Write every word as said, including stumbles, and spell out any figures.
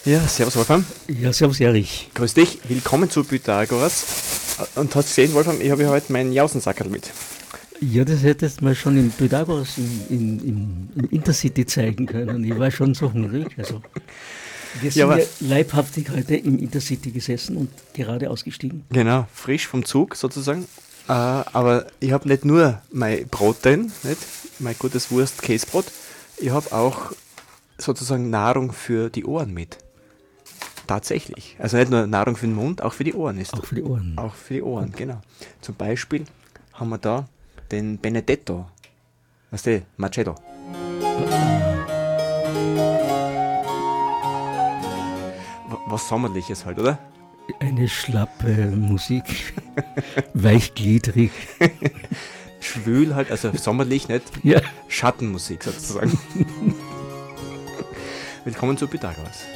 Ja, servus Wolfram. Ja, servus Erich. Grüß dich. Willkommen zu Pythagoras. Und hast gesehen, Wolfram, ich habe ja heute meinen Jausensackerl mit. Ja, das hättest du mal schon in Pythagoras in, in, in, im Intercity zeigen können. Ich war schon so hungrig. Also, wir sind Ja, ja leibhaftig heute im Intercity gesessen und gerade ausgestiegen. Genau, frisch vom Zug sozusagen. Äh, aber ich habe nicht nur mein Brot drin, nicht? Mein gutes Wurst-Käsebrot. Ich habe auch sozusagen Nahrung für die Ohren mit. Tatsächlich. Also nicht nur Nahrung für den Mund, auch für die Ohren ist. Auch für die Ohren. Auch für die Ohren, genau. Zum Beispiel haben wir da den Benedetto. Weißt du, Macchiato. Was Sommerliches halt, oder? Eine schlappe Musik, weichgliedrig. Schwül halt, also sommerlich, nicht? Ja. Schattenmusik sozusagen. Willkommen zu Pythagoras.